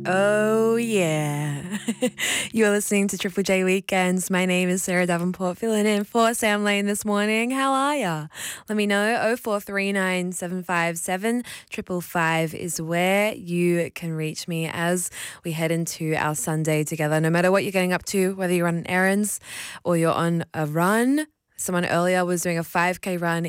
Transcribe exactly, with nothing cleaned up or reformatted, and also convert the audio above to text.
Oh, yeah. You're listening to Triple J Weekends. My name is Sarah Davenport, filling in for Sam Lane this morning. How are ya? Let me know. oh four three nine, seven five seven, five five five is where you can reach me as we head into our Sunday together. No matter what you're getting up to, whether you're running errands or you're on a run. Someone earlier was doing a five K run